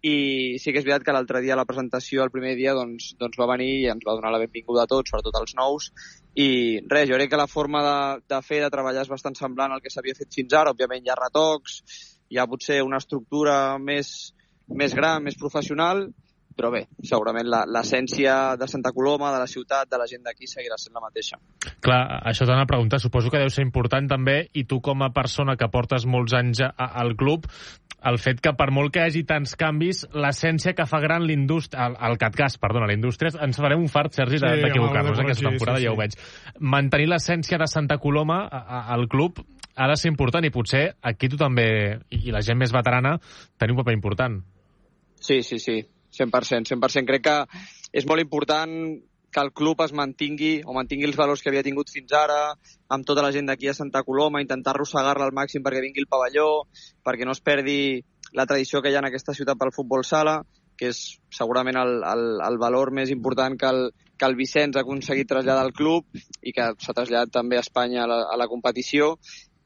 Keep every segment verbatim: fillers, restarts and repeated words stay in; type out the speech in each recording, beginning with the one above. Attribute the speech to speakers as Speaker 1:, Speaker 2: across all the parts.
Speaker 1: i sí que és veritat que l'altre dia a la presentació, el primer dia, doncs, doncs va venir i ens va donar la benvinguda a tots, sobretot als nous, i res, jo crec que la forma de, de fer, de treballar és bastant semblant al que s'havia fet fins ara. Òbviament hi ha retocs, hi ha potser una estructura més, més gran, més professional, però bé, segurament la, l'essència de Santa Coloma, de la ciutat, de la gent d'aquí seguirà sent la mateixa.
Speaker 2: Clar, això t'anava a preguntar, suposo que deu ser important també, i tu com a persona que portes molts anys a, al club, el fet que per molt que hi hagi tants canvis, l'essència que fa gran l'indústria, el, el CatGas, perdona, la indústria, ens farem un fart, Sergi, de, sí, d'equivocar-nos de aquesta temporada, sí, sí, ja ho veig. Mantenir l'essència de Santa Coloma a, a, al club ha de ser important, i potser aquí tu també, i la gent més veterana, teniu un paper important.
Speaker 1: Sí, sí, sí. cent per cent, cent per cent. Crec que és molt important que el club es mantingui o mantingui els valors que havia tingut fins ara, amb tota la gent d'aquí a Santa Coloma, intentar arrossegar-la al màxim perquè vingui el pavelló, perquè no es perdi la tradició que hi ha en aquesta ciutat pel futbol sala, que és segurament el, el, el valor més important que el, que el Vicenç ha aconseguit traslladar al club i que s'ha traslladat també a Espanya a la, a la competició.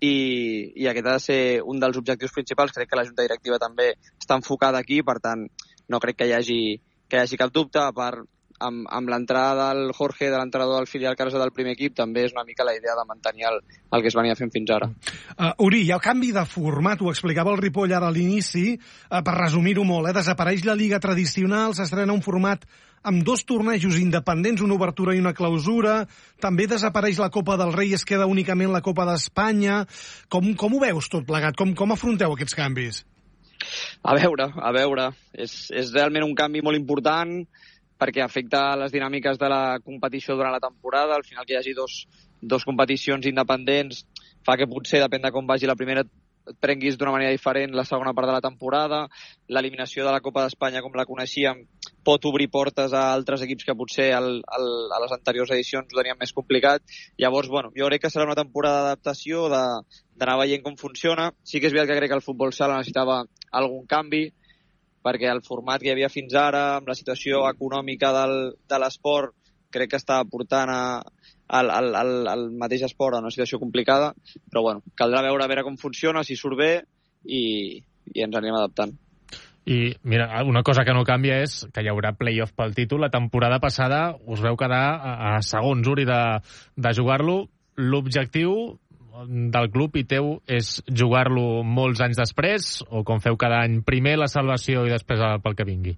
Speaker 1: I, i aquest ha de ser un dels objectius principals. Crec que la Junta Directiva també està enfocada aquí, per tant no crec que hi hagi, que hi hagi cap dubte. A part, amb, amb l'entrada del Jorge, de l'entrenador del filial Carles del primer equip, també és una mica la idea de mantenir el, el que es venia fent fins ara.
Speaker 3: Uh, Uri, hi ha canvi de format, ho explicava el Ripoll ara a l'inici, uh, per resumir-ho molt, eh? Desapareix la Lliga tradicional, s'estrena un format amb dos tornejos independents, una obertura i una clausura, també desapareix la Copa del Rei, es queda únicament la Copa d'Espanya. Com, com ho veus tot plegat? Com, com afronteu aquests canvis?
Speaker 1: A veure, a veure, és, és realment un canvi molt important perquè afecta les dinàmiques de la competició durant la temporada. Al final que hi hagi dos, dos competicions independents fa que potser, depèn de com vagi la primera, et prenguis d'una manera diferent la segona part de la temporada. L'eliminació de la Copa d'Espanya, com la coneixíem, pot obrir portes a altres equips que potser al, al, a les anteriors edicions ho tenien més complicat. Llavors, bueno, jo crec que serà una temporada d'adaptació, de, d'anar veient com funciona. Sí que és veritat que crec que el futbol sala necessitava algun canvi, perquè el format que hi havia fins ara, amb la situació econòmica del, de l'esport, crec que està portant a, al, al, al, al mateix esport a una situació complicada, però bueno, caldrà veure a veure com funciona, si surt bé, i, i ens anirem adaptant.
Speaker 2: I mira, una cosa que no canvia és que hi haurà play-off pel títol. La temporada passada us veu quedar a, a segons, Uri, de, de jugar-lo. L'objectiu del club i teu és jugar-lo molts anys després, o com feu cada any, primer la salvació i després pel que vingui?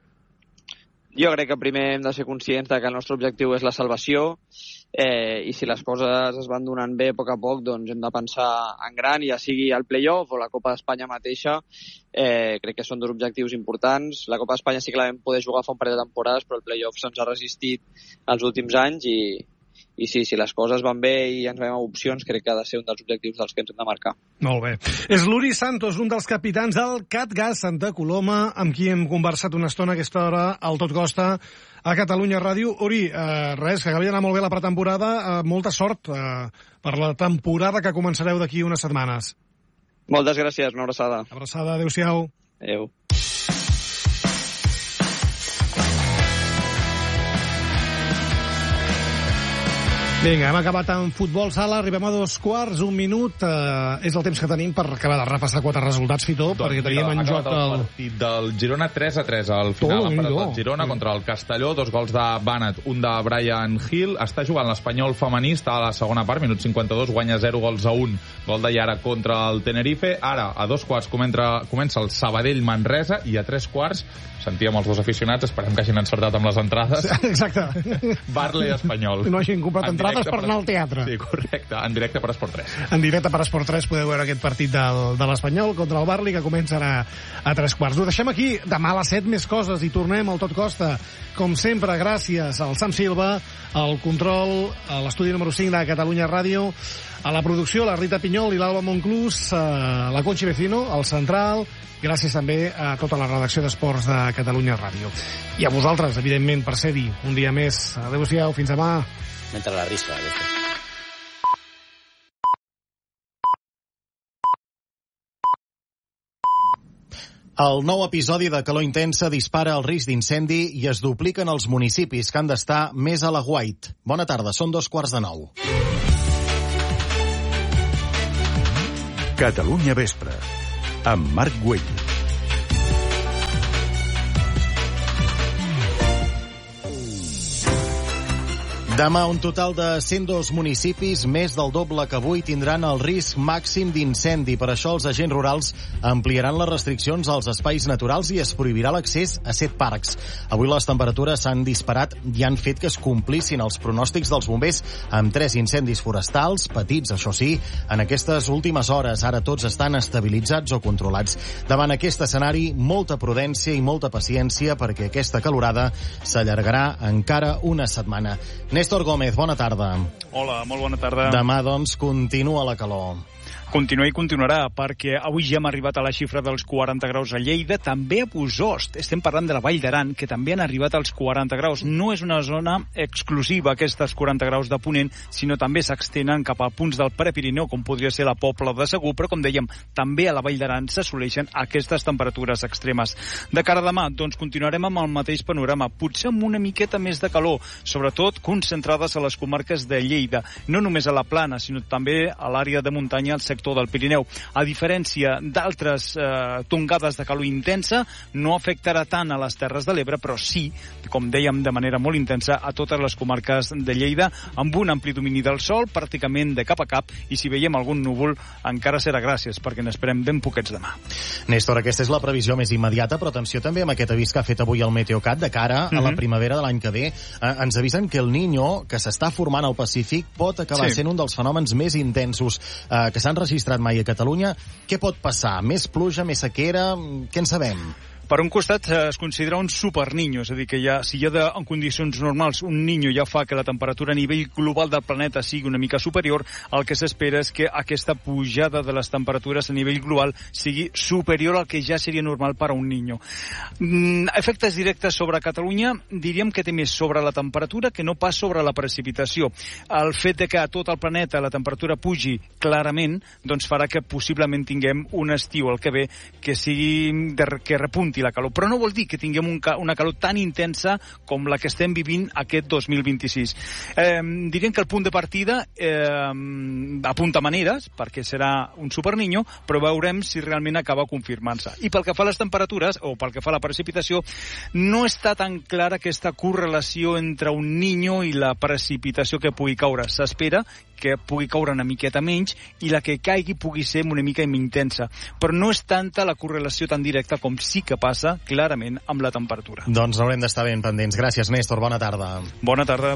Speaker 1: Jo crec que primer hem de ser conscients de que el nostre objectiu és la salvació, eh, i si les coses es van donant bé a poc a poc, doncs hem de pensar en gran, ja sigui el play-off o la Copa d'Espanya mateixa. Eh, crec que són dos objectius importants. La Copa d'Espanya sí que la vam poder jugar fa un parell de temporades, però el play-off se'ns ha resistit els últims anys, i I sí, si les coses van bé i ens veiem a opcions, crec que ha de ser un dels objectius dels que ens hem de marcar.
Speaker 3: Molt bé. És l'Uri Santos, un dels capitans del CatGas Santa Coloma, amb qui hem conversat una estona a aquesta hora al Tot Costa a Catalunya Ràdio. Uri, eh, res, que acabi d'anar molt bé la pretemporada. Eh, molta sort eh, per la temporada que començareu d'aquí unes setmanes.
Speaker 1: Moltes gràcies, una abraçada.
Speaker 3: Abraçada, adéu-siau.
Speaker 1: Adéu.
Speaker 3: Vinga, hem acabat amb futbol sala, arribem a dos quarts, un minut, eh, és el temps que tenim per acabar de repassar quatre resultats, Fitó, doncs, perquè teníem en joc el...
Speaker 4: el partit del Girona tres a tres al final, empatat del Girona sí. Contra el Castelló, dos gols de Bannat, un de Brian Hill. Està jugant l'Espanyol femení, està a la segona part, minut cinquanta-dos, guanya zero gols a un, gol de Yara contra el Tenerife. Ara, a dos quarts comença, comença el Sabadell-Manresa, i a tres quarts sentíem els dos aficionats, esperem que hagin encertat amb les entrades.
Speaker 3: Exacte.
Speaker 4: Barley Espanyol.
Speaker 3: No hagin comprat entrades per anar al teatre.
Speaker 4: Sí, correcte, en directe per Esport tres.
Speaker 3: En directe per Esport tres podeu veure aquest partit del, de l'Espanyol contra el Barley, que comença a, a tres quarts. Ho deixem aquí, demà a les set més coses, i tornem al Tot Costa. Com sempre, gràcies al Sam Silva, al control, a l'estudi número cinc de Catalunya Ràdio, a la producció, la Rita Pinyol i l'Alba Monclús, a la Conchi Vecino, al Central. Gràcies també a tota la redacció d'Esports de Catalunya Ràdio. I a vosaltres, evidentment, per ser-hi un dia més. Adéu-siau, fins demà.
Speaker 5: Mentre la risca, adéu.
Speaker 6: El nou episodi de calor intensa dispara el risc d'incendi i es dupliquen els municipis que han d'estar més a l'aguait. Bona tarda, són dos quarts de nou.
Speaker 7: Catalunya Vespre, amb Marc Güell.
Speaker 6: Demà un total de cent dos municipis, més del doble que avui, tindran el risc màxim d'incendi. Per això els agents rurals ampliaran les restriccions als espais naturals i es prohibirà l'accés a set parcs. Avui les temperatures s'han disparat i han fet que es complissin els pronòstics dels bombers amb tres incendis forestals, petits, això sí, en aquestes últimes hores. Ara tots estan estabilitzats o controlats. Davant aquest escenari, molta prudència i molta paciència perquè aquesta calorada s'allargarà encara una setmana. Néstor Gómez, bona tarda.
Speaker 7: Hola, molt bona tarda.
Speaker 6: Demà, doncs, continua la calor.
Speaker 7: Continua i continuarà, perquè avui ja hem arribat a la xifra dels quaranta graus a Lleida, també a Bosost. Estem parlant de la Vall d'Aran, que també han arribat als quaranta graus. No és una zona exclusiva, aquestes quaranta graus de Ponent, sinó també s'extenen cap a punts del Prepirineu, com podria ser la Pobla de Segur, però, com dèiem, també a la Vall d'Aran s'assoleixen aquestes temperatures extremes. De cara a demà, doncs, continuarem amb el mateix panorama, potser amb una miqueta més de calor, sobretot concentrades a les comarques de Lleida, no només a la Plana, sinó també a l'àrea de muntanya, al sector del Pirineu. A diferència d'altres eh, tongades de calor intensa, no afectarà tant a les Terres de l'Ebre, però sí, com dèiem, de manera molt intensa a totes les comarques de Lleida, amb un ampli domini del sol, pràcticament de cap a cap, i si veiem algun núvol, encara serà gràcies, perquè n'esperem ben poquets demà.
Speaker 6: Néstor, aquesta és la previsió més immediata, però atenció també amb aquest avís que ha fet avui el Meteocat de cara a la primavera de l'any que ve. Eh, ens avisen que el Niño, que s'està formant al Pacífic, pot acabar sí. sent un dels fenòmens més intensos eh, que s'han registrat mai a Catalunya. Què pot passar? Més pluja, més sequera? Què en sabem?
Speaker 7: Per un costat es considera un superniño, és a dir, que ja, si ja de, en condicions normals un niño ja fa que la temperatura a nivell global del planeta sigui una mica superior, el que s'espera és que aquesta pujada de les temperatures a nivell global sigui superior al que ja seria normal per a un niño. Mm, efectes directes sobre Catalunya, diríem que té més sobre la temperatura que no pas sobre la precipitació. El fet de que a tot el planeta la temperatura pugi clarament, doncs farà que possiblement tinguem un estiu el que ve que sigui de, que repunti la calor, però no vol dir que tinguem un, una calor tan intensa com la que estem vivint aquest dos mil vint-i-sis. Eh, diríem que el punt de partida eh, apunta maneres, perquè serà un superniño, però veurem si realment acaba confirmant-se. I pel que fa a les temperatures, o pel que fa a la precipitació, no està tan clara aquesta correlació entre un niño i la precipitació que pugui caure. S'espera que pugui caure una miqueta menys i la que caigui pugui ser una mica intensa. Però no és tanta la correlació tan directa com sí que passa clarament amb la temperatura.
Speaker 6: Doncs haurem d'estar ben pendents. Gràcies, Néstor. Bona tarda.
Speaker 7: Bona tarda.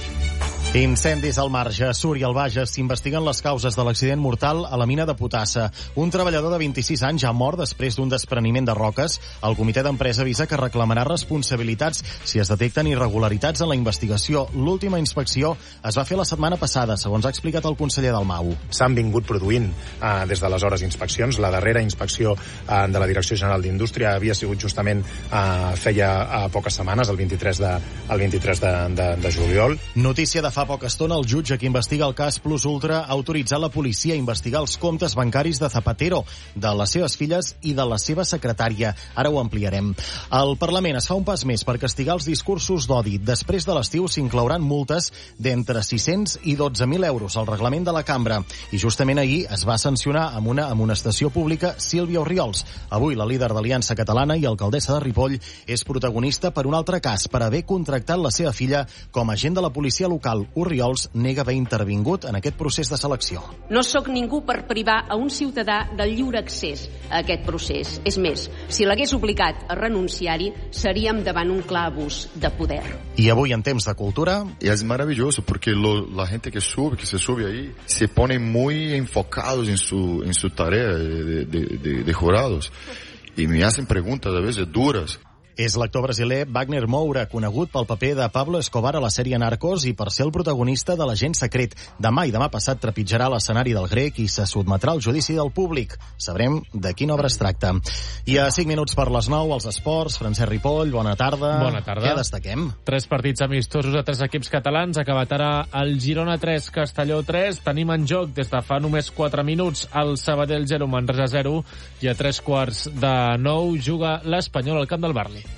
Speaker 6: Incendis al Marge, Sur i al Bages. S'investiguen les causes de l'accident mortal a la mina de Potassa. Un treballador de vint-i-sis anys ha mort després d'un despreniment de roques. El comitè d'empresa avisa que reclamarà responsabilitats si es detecten irregularitats en la investigació. L'última inspecció es va fer la setmana passada, segons ha explicat el conseller Dalmau.
Speaker 8: S'han vingut produint eh, des d'aleshores inspeccions. La darrera inspecció eh, de la Direcció General d'Indústria havia sigut justament eh, feia eh, poques setmanes, el vint-i-tres de, el vint-i-tres de, de, de juliol.
Speaker 6: Notícia de fa poca estona, el jutge que investiga el cas Plus Ultra ha autoritzat la policia a investigar els comptes bancaris de Zapatero, de les seves filles i de la seva secretària. Ara ho ampliarem. El Parlament es fa un pas més per castigar els discursos d'odi. Després de l'estiu s'inclouran multes d'entre sis-cents i dotze mil euros al reglament de la cambra. I justament ahir es va sancionar amb una amonestació pública Sílvia Orriols. Avui la líder d'Aliança Catalana i alcaldessa de Ripoll és protagonista per un altre cas, per haver contractat la seva filla com a agent de la policia local. Orriols nega haver intervingut en aquest procés de selecció.
Speaker 9: No sóc ningú per privar a un ciutadà del lliure accés a aquest procés. És més, si l'hagués obligat a renunciar-hi, seríem davant un clar abús de poder.
Speaker 6: I avui en temps de cultura...
Speaker 10: Y es maravilloso porque lo, la gente que sube, que se sube ahí, se ponen muy enfocados en su, en su tarea de, de, de, de jurados y me hacen preguntas a veces duras.
Speaker 6: És l'actor brasiler Wagner Moura, conegut pel paper de Pablo Escobar a la sèrie Narcos i per ser el protagonista de L'agent secret. Demà i demà passat trepitjarà l'escenari del Grec i se sotmetrà al judici del públic. Sabrem de quina obra es tracta. I a cinc minuts per les nou, als esports, Francesc Ripoll, bona tarda.
Speaker 2: Bona tarda.
Speaker 6: Què destaquem?
Speaker 2: Tres partits amistosos de tres equips catalans. Ha acabat ara el Girona tres, Castelló tres. Tenim en joc des de fa només quatre minuts el Sabadell zero, Manresa zero. I a tres quarts de nou juga l'Espanyol al camp del Barli.